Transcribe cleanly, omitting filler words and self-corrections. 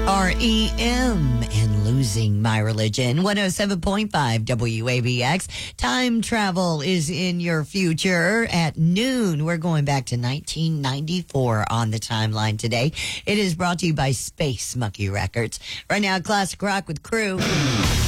REM and Losing My Religion. 107.5 WABX. Time travel is in your future at noon. We're going back to 1994 on the timeline today. It is brought to you by Space Monkey Records. Right now, classic rock with Crew.